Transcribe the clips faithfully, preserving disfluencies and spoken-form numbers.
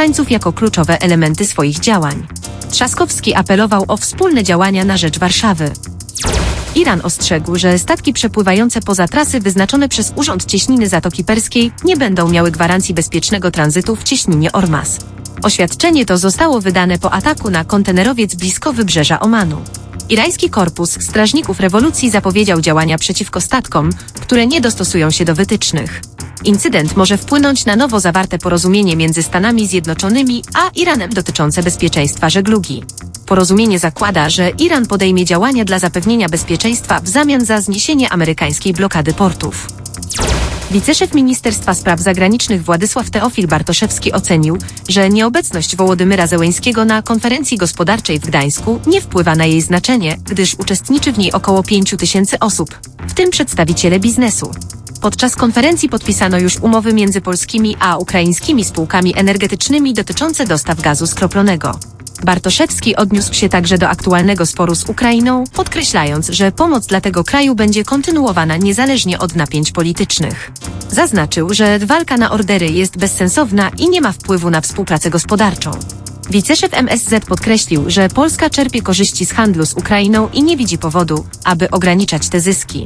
mieszkańców jako kluczowe elementy swoich działań. Trzaskowski apelował o wspólne działania na rzecz Warszawy. Iran ostrzegł, że statki przepływające poza trasy wyznaczone przez Urząd Cieśniny Zatoki Perskiej nie będą miały gwarancji bezpiecznego tranzytu w cieśninie Ormas. Oświadczenie to zostało wydane po ataku na kontenerowiec blisko wybrzeża Omanu. Irański Korpus Strażników Rewolucji zapowiedział działania przeciwko statkom, które nie dostosują się do wytycznych. Incydent może wpłynąć na nowo zawarte porozumienie między Stanami Zjednoczonymi a Iranem dotyczące bezpieczeństwa żeglugi. Porozumienie zakłada, że Iran podejmie działania dla zapewnienia bezpieczeństwa w zamian za zniesienie amerykańskiej blokady portów. Wiceszef Ministerstwa Spraw Zagranicznych Władysław Teofil Bartoszewski ocenił, że nieobecność Wołodymyra Zełeńskiego na konferencji gospodarczej w Gdańsku nie wpływa na jej znaczenie, gdyż uczestniczy w niej około pięciu tysięcy osób, w tym przedstawiciele biznesu. Podczas konferencji podpisano już umowy między polskimi a ukraińskimi spółkami energetycznymi dotyczące dostaw gazu skroplonego. Bartoszewski odniósł się także do aktualnego sporu z Ukrainą, podkreślając, że pomoc dla tego kraju będzie kontynuowana niezależnie od napięć politycznych. Zaznaczył, że walka na ordery jest bezsensowna i nie ma wpływu na współpracę gospodarczą. Wiceszef M S Z podkreślił, że Polska czerpie korzyści z handlu z Ukrainą i nie widzi powodu, aby ograniczać te zyski.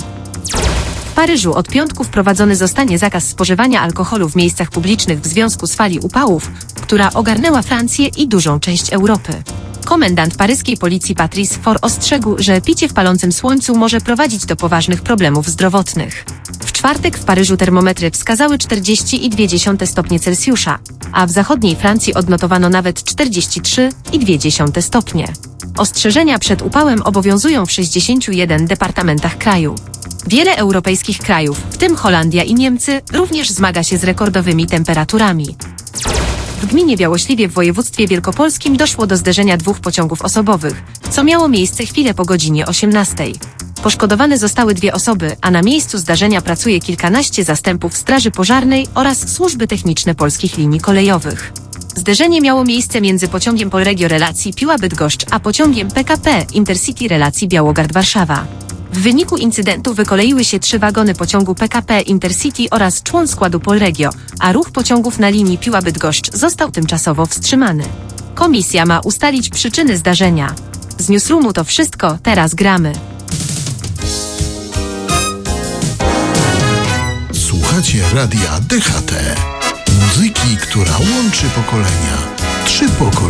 W Paryżu od piątku wprowadzony zostanie zakaz spożywania alkoholu w miejscach publicznych w związku z fali upałów, która ogarnęła Francję i dużą część Europy. Komendant paryskiej policji Patrice Faure ostrzegł, że picie w palącym słońcu może prowadzić do poważnych problemów zdrowotnych. W czwartek w Paryżu termometry wskazały czterdzieści przecinek dwa stopnie Celsjusza, a w zachodniej Francji odnotowano nawet czterdzieści trzy przecinek dwa stopnie. Ostrzeżenia przed upałem obowiązują w sześćdziesięciu jeden departamentach kraju. Wiele europejskich krajów, w tym Holandia i Niemcy, również zmaga się z rekordowymi temperaturami. W gminie Białośliwie w województwie wielkopolskim doszło do zderzenia dwóch pociągów osobowych, co miało miejsce chwilę po godzinie osiemnastej. Poszkodowane zostały dwie osoby, a na miejscu zdarzenia pracuje kilkanaście zastępów straży pożarnej oraz służby techniczne polskich linii kolejowych. Zderzenie miało miejsce między pociągiem Polregio relacji Piła-Bydgoszcz a pociągiem P K P Intercity relacji Białogard-Warszawa. W wyniku incydentu wykoleiły się trzy wagony pociągu P K P Intercity oraz człon składu Polregio, a ruch pociągów na linii Piła-Bydgoszcz został tymczasowo wstrzymany. Komisja ma ustalić przyczyny zdarzenia. Z Newsroomu to wszystko, teraz gramy. Słuchacie radia D H T. Muzyki, która łączy pokolenia. Trzy pokolenia.